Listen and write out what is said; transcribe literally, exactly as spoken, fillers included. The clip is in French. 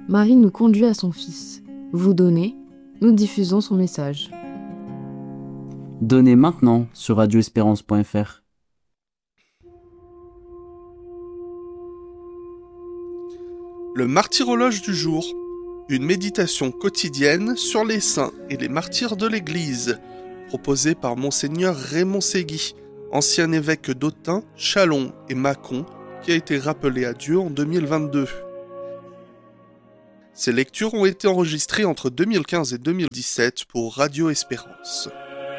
Marie nous conduit à son Fils. Vous donnez, nous diffusons son message. Donnez maintenant sur radio espérance point f r. Le martyrologe du jour, une méditation quotidienne sur les saints et les martyrs de l'Église, proposée par Monseigneur Raymond Ségui, ancien évêque d'Autun, Châlons et Mâcon, qui a été rappelé à Dieu en deux mille vingt-deux. Ces lectures ont été enregistrées entre deux mille quinze et deux mille dix-sept pour Radio Espérance.